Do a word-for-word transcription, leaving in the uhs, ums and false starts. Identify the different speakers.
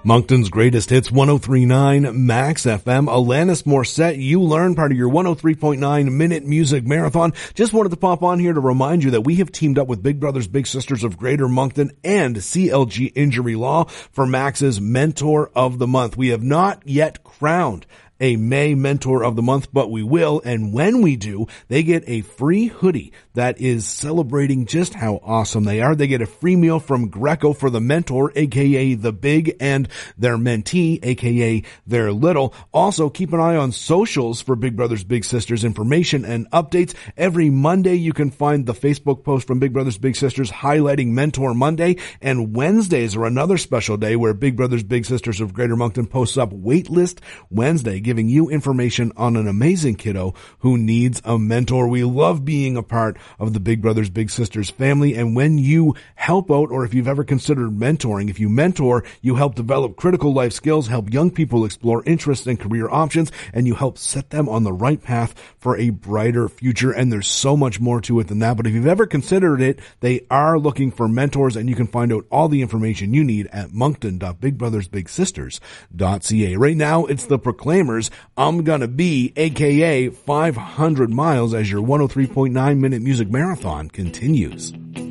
Speaker 1: Moncton's greatest hits, one oh three point nine Max F M. Alanis Morissette, You Learn, part of your one oh three point nine minute music marathon. Just wanted to pop on here to remind you that we have teamed up with Big Brothers Big Sisters of Greater Moncton and C L G Injury Law for Max's Mentor of the Month. We have not yet crowned a May Mentor of the Month, but we will, and when we do, they get a free hoodie that is celebrating just how awesome they are. They get a free meal from Greco for the mentor, aka the big, and their mentee, aka their little. Also, keep an eye on socials for Big Brothers Big Sisters information and updates. Every Monday, you can find the Facebook post from Big Brothers Big Sisters highlighting Mentor Monday, and Wednesdays are another special day where Big Brothers Big Sisters of Greater Moncton posts up Waitlist Wednesday, giving you information on an amazing kiddo who needs a mentor. We love being a part of the Big Brothers Big Sisters family, and when you help out, or if you've ever considered mentoring, if you mentor, you help develop critical life skills, help young people explore interests and career options, and you help set them on the right path for a brighter future. And there's so much more to it than that, but if you've ever considered it, they are looking for mentors, and you can find out all the information you need at moncton dot big brothers big sisters dot c a. Right now, it's the Proclaimers, I'm Gonna Be, aka five hundred miles, as your one oh three point nine minute music marathon continues.